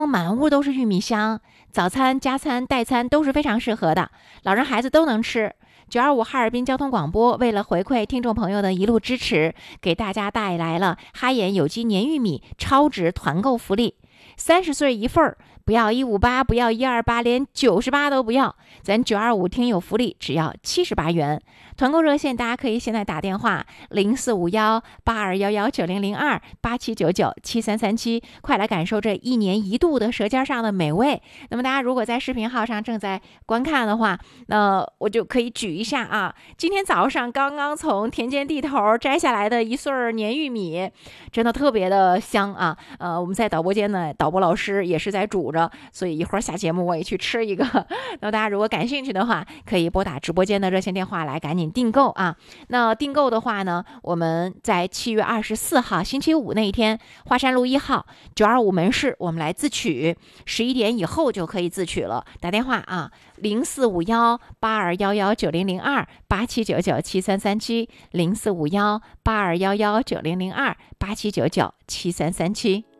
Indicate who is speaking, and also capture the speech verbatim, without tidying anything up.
Speaker 1: 满屋都是玉米香，早餐、加餐、代餐都是非常适合的，老人孩子都能吃。九二五哈尔滨交通广播为了回馈听众朋友的一路支持，给大家带来了哈眼有机年玉米超值团购福利，三十岁一份儿，不要一五八，不要一二八，连九十八都不要，咱九二五听友福利只要七十八元。团购热线大家可以现在打电话零四五幺八二幺幺九零零二八七九九七三三七，快来感受这一年一度的舌尖上的美味。那么大家如果在视频号上正在观看的话，那我就可以举一下啊，今天早上刚刚从田间地头摘下来的一穗年玉米，真的特别的香啊。呃，我们在导播间呢，导播老师也是在煮着，所以一会儿下节目我也去吃一个。那么大家如果感兴趣的话，可以拨打直播间的热线电话来赶紧订购啊。那订购的话呢，我们在七月二十四号星期五那一天，华山路一号九二五门市我们来自取，十一点以后就可以自取了。打电话啊，零四五幺八二幺幺九零零二八七九九七三三七，零四五幺八二幺幺九零零二八七九九七三三七。